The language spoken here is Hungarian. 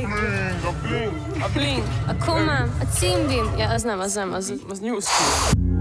A bling, a kuma, a team beam. Ja, az nem, az Newski.